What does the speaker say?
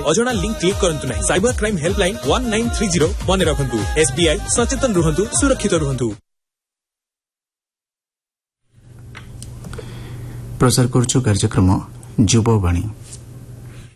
अजଣା link click करंतु नाही। Cyber crime helpline 1930 मने रखंतु। SBI सचेतन रुहंतु, सुरक्षित रुहंतु। प्रसार करछु कार्यक्रम युववाणी।